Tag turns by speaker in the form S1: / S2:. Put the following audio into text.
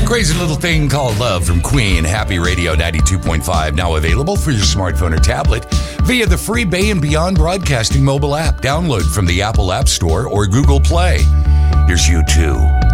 S1: Crazy Little Thing Called Love from Queen, Happy Radio 92.5, now available for your smartphone or tablet via the free Bay and Beyond Broadcasting mobile app. Download from the Apple App Store or Google Play. Here's U2.